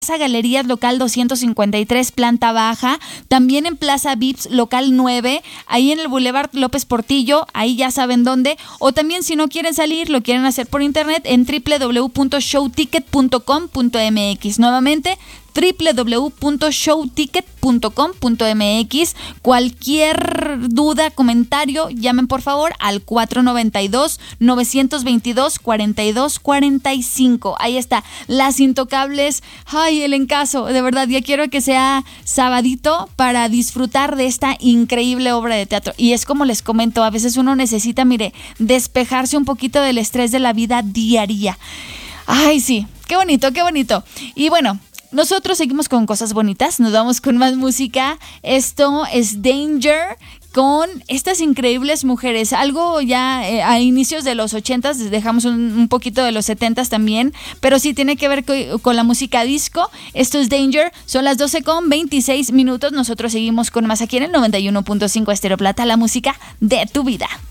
Galerías local 253, planta baja, también en Plaza Vips local 9, ahí en el Boulevard López Portillo, ahí ya saben dónde, o también si no quieren salir, lo quieren hacer por internet en www.showticket.com.mx. Nuevamente, www.showticket.com.mx. Cualquier duda, comentario, llamen por favor al 492-922-4245. Ahí está, Las Intocables. Ay, el encaso, de verdad, ya quiero que sea sabadito para disfrutar de esta increíble obra de teatro. Y es como les comento, a veces uno necesita, mire, despejarse un poquito del estrés de la vida diaria. Ay, sí, qué bonito, qué bonito. Y bueno, nosotros seguimos con cosas bonitas, nos vamos con más música. Esto es Danger con estas increíbles mujeres, algo ya a inicios de los 80s, dejamos un poquito de los 70s también, pero sí tiene que ver con la música disco. Esto es Danger, son las 12:26. Nosotros seguimos con más aquí en el 91.5 Estéreo Plata, la música de tu vida.